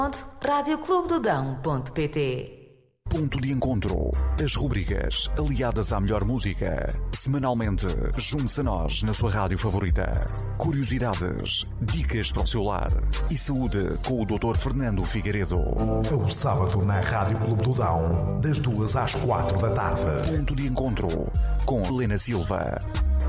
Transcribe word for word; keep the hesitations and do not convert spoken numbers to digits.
rádio clube do dão ponto pt. Ponto de encontro. As rubricas aliadas à melhor música. Semanalmente, junte-se a nós na sua rádio favorita. Curiosidades, dicas para o seu lar e saúde com o doutor Fernando Figueiredo. Ao sábado na Rádio Clube do Dão, das duas às quatro da tarde. Ponto de encontro com Helena Silva.